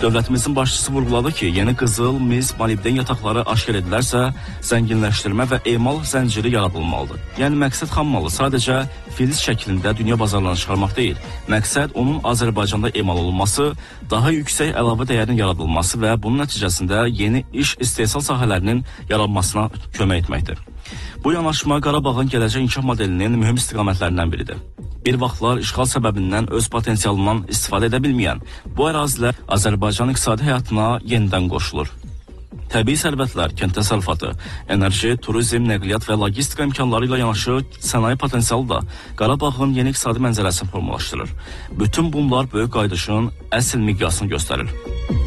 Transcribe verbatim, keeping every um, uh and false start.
Dövlətimizin başçısı vurğuladı ki, yeni qızıl, mis, molibden yataqları aşkar edilərsə, zənginləşdirmə və emal zənciri yaradılmalıdır. Yəni məqsəd xammalı sadəcə filiz şəklində dünya bazarlarına çıxarmaq deyil. Məqsəd onun Azərbaycanda emal olunması, daha yüksək əlavə dəyərin yaradılması və bunun nəticəsində yeni iş istehsal sahələrinin yaranmasına kömək etməkdir. Bu yanaşma Qarabağın gələcək inkişaf modelinin mühüm istiqamətlərindən biridir. Bir vaxtlar işğal səbəbindən öz potensialından istifadə edə bilməyən bu ərazilər Azərbaycan iqtisadi həyatına yenidən qoşulur. Təbii sərvətlər, kənd təsərrüfatı, enerji, turizm, nəqliyyat və logistika imkanları ilə yanaşı sənaye potensialı da Qarabağın yeni iqtisadi mənzərəsini formalaşdırır. Bütün bunlar böyük qaydışın əsl miqyasını göstərir.